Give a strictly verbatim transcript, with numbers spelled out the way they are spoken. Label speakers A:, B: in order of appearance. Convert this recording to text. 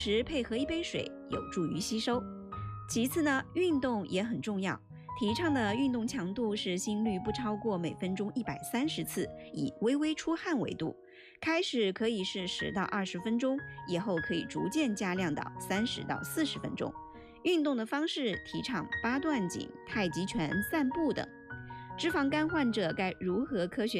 A: 时配合一杯水，有助于吸收。其次呢，运动也很重要。提倡的运动强度是心率不超过每分钟一百三十次，以微微出汗为度。开始可以是十到二十分钟，以后可以逐渐加量到三十到四十分钟。运动的方式提倡八段锦、太极拳、散步等。脂肪肝患者该如何科学